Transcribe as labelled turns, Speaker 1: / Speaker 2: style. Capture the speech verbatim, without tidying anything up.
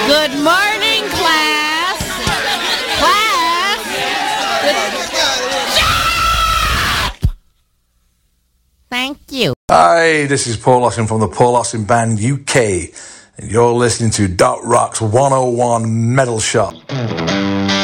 Speaker 1: Good morning, class. Class. Good... Thank you.
Speaker 2: Hi, this is Paul Austin from the Paul Austin Band U K, and you're listening to Dot Rock's one oh one Metal Shot.